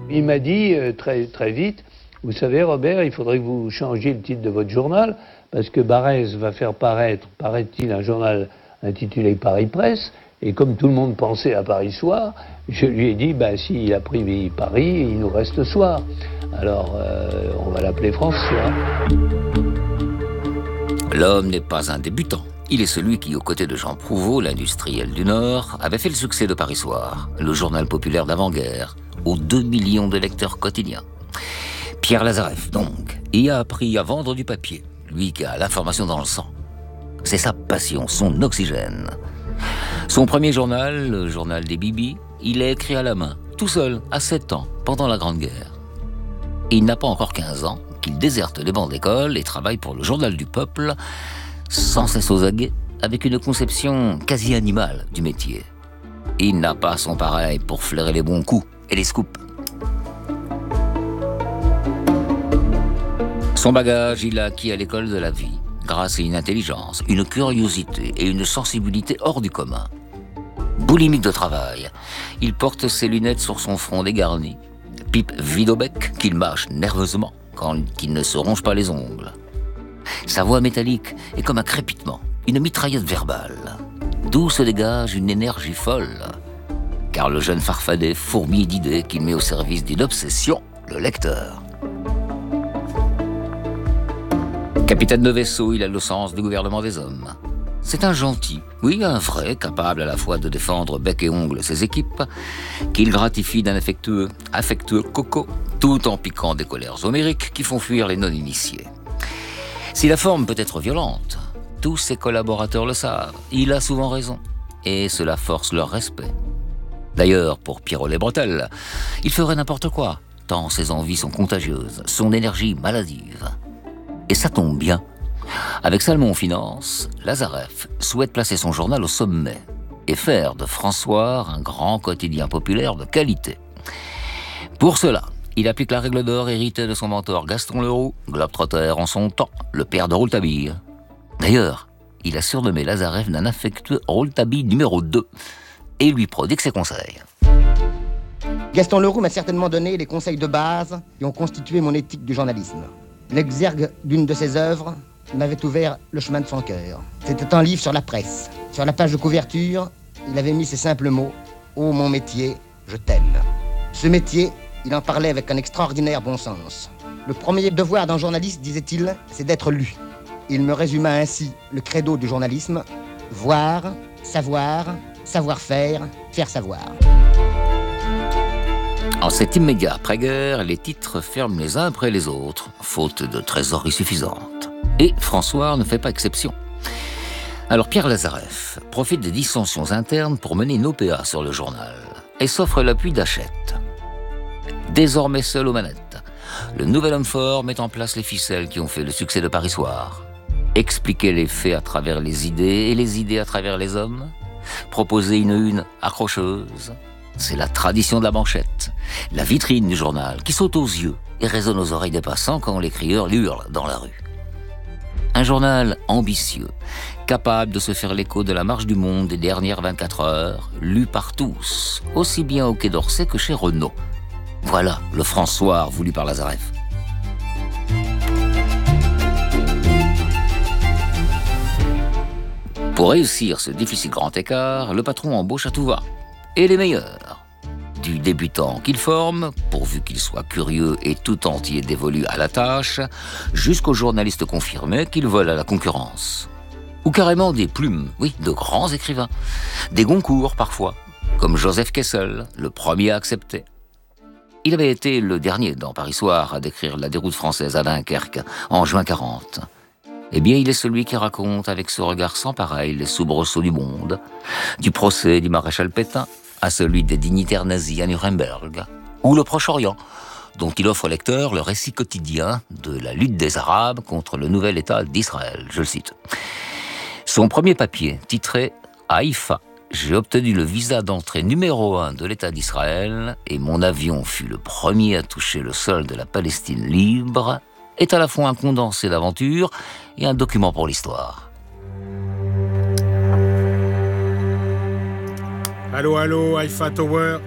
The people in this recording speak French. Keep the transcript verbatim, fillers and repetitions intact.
Il m'a dit euh, très, très vite, vous savez Robert, il faudrait que vous changiez le titre de votre journal, parce que Barrès va faire paraître, paraît-il, un journal intitulé Paris Presse, et comme tout le monde pensait à Paris Soir, je lui ai dit, bah, s'il a pris Paris, il nous reste Soir. Alors, euh, on va l'appeler France Soir. L'homme n'est pas un débutant. Il est celui qui, aux côtés de Jean Prouveau, l'industriel du Nord, avait fait le succès de Paris Soir, le journal populaire d'avant-guerre, aux deux millions de lecteurs quotidiens. Pierre Lazareff, donc, y a appris à vendre du papier, lui qui a l'information dans le sang. C'est sa passion, son oxygène. Son premier journal, le journal des Bibis, il l'a écrit à la main, tout seul, à sept ans, pendant la Grande Guerre. Et il n'a pas encore quinze ans qu'il déserte les bancs d'école et travaille pour le journal du peuple, sans cesse aux aguets, avec une conception quasi animale du métier. Il n'a pas son pareil pour flairer les bons coups et les scoops. Son bagage, il l'a acquis à l'école de la vie, grâce à une intelligence, une curiosité et une sensibilité hors du commun. Boulimique de travail, il porte ses lunettes sur son front dégarni, pipe vide au bec qu'il mâche nerveusement quand il ne se ronge pas les ongles. Sa voix métallique est comme un crépitement, une mitraillette verbale, d'où se dégage une énergie folle, car le jeune farfadet fourmille d'idées qu'il met au service d'une obsession, le lecteur. Capitaine de vaisseau, il a le sens du gouvernement des hommes. C'est un gentil, oui, un vrai, capable à la fois de défendre bec et ongle ses équipes, qu'il gratifie d'un affectueux, affectueux coco, tout en piquant des colères homériques qui font fuir les non-initiés. Si la forme peut être violente, tous ses collaborateurs le savent, il a souvent raison, et cela force leur respect. D'ailleurs, pour Pierrot les bretelles, il ferait n'importe quoi, tant ses envies sont contagieuses, son énergie maladive. Et ça tombe bien. Avec Salmon Finance, Lazareff souhaite placer son journal au sommet et faire de François un grand quotidien populaire de qualité. Pour cela, il applique la règle d'or héritée de son mentor Gaston Leroux, globe-trotter en son temps, le père de Rouletabille. D'ailleurs, il a surnommé Lazareff d'un affectueux Rouletabille numéro deux et lui prodigue ses conseils. Gaston Leroux m'a certainement donné les conseils de base qui ont constitué mon éthique du journalisme. L'exergue d'une de ses œuvres m'avait ouvert le chemin de son cœur. C'était un livre sur la presse. Sur la page de couverture, il avait mis ces simples mots « Ô mon métier, je t'aime ». Ce métier, il en parlait avec un extraordinaire bon sens. Le premier devoir d'un journaliste, disait-il, c'est d'être lu. Il me résuma ainsi le credo du journalisme : voir, savoir, savoir-faire, faire savoir. En cet immédiat après-guerre, les titres ferment les uns après les autres, faute de trésorerie suffisante. Et François ne fait pas exception. Alors Pierre Lazareff profite des dissensions internes pour mener une O P A sur le journal et s'offre l'appui d'Hachette. Désormais seul aux manettes, le nouvel homme fort met en place les ficelles qui ont fait le succès de Paris Soir. Expliquer les faits à travers les idées et les idées à travers les hommes. Proposer une une accrocheuse. C'est la tradition de la manchette, la vitrine du journal qui saute aux yeux et résonne aux oreilles des passants quand les crieurs hurlent dans la rue. Un journal ambitieux, capable de se faire l'écho de la marche du monde des dernières vingt-quatre heures, lu par tous, aussi bien au Quai d'Orsay que chez Renault. Voilà le François voulu par Lazareff. Pour réussir ce difficile grand écart, le patron embauche à tout va. Et les meilleurs. Du débutant qu'il forme, pourvu qu'il soit curieux et tout entier dévolu à la tâche, jusqu'aux journalistes confirmés qu'il vole à la concurrence. Ou carrément des plumes, oui, de grands écrivains. Des Goncourt parfois, comme Joseph Kessel, le premier à accepter. Il avait été le dernier dans Paris Soir à décrire la déroute française à Dunkerque en juin quarante. Eh bien, il est celui qui raconte avec ce regard sans pareil les soubresauts du monde, du procès du maréchal Pétain à celui des dignitaires nazis à Nuremberg, ou le Proche-Orient, dont il offre au lecteur le récit quotidien de la lutte des Arabes contre le nouvel État d'Israël, je le cite. Son premier papier, titré « Haïfa, j'ai obtenu le visa d'entrée numéro un de l'État d'Israël et mon avion fut le premier à toucher le sol de la Palestine libre », est à la fois un condensé d'aventure et un document pour l'histoire. Allô, allô, Haïfa Tower.